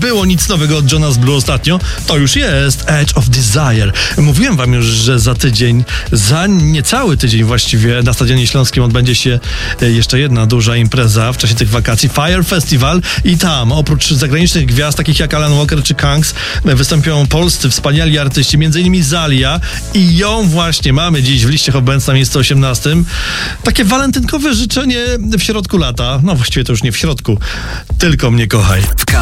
było nic nowego od Jonas Blue ostatnio, to już jest Edge of Desire. Mówiłem wam już, że za tydzień, za niecały tydzień właściwie, na Stadionie Śląskim odbędzie się jeszcze jedna duża impreza w czasie tych wakacji, Fire Festival, i tam oprócz zagranicznych gwiazd takich jak Alan Walker czy Kangs wystąpią polscy wspaniali artyści, m.in. Zalia, i ją właśnie mamy dziś w liście Hobbens na miejscu 18. Takie walentynkowe życzenie w środku lata, no właściwie to już nie w środku, tylko mnie kochaj.